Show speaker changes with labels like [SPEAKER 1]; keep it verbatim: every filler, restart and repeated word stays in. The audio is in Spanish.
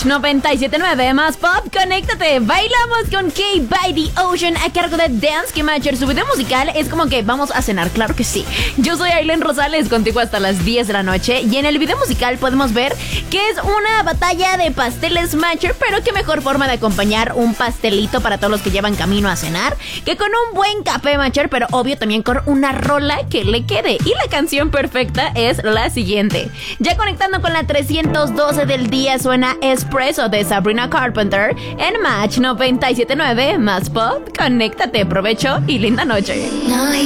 [SPEAKER 1] Match noventa y siete punto nueve más pop, conéctate. Bailamos con K by the Ocean a cargo de Dance Key Matcher. Su video musical es como que vamos a cenar, claro que sí. Yo soy Aileen Rosales, contigo hasta las diez de la noche. Y en el video musical podemos ver que es una batalla de pasteles Matcher, pero qué mejor forma de acompañar un pastelito para todos los que llevan camino a cenar que con un buen café Matcher, pero obvio también con una rola que le quede. Y la canción perfecta es la siguiente. Ya conectando con la trescientos doce del día, suena Espresso de Sabrina Carpenter en Match noventa y siete punto nueve más pop. Conéctate, provecho y linda noche.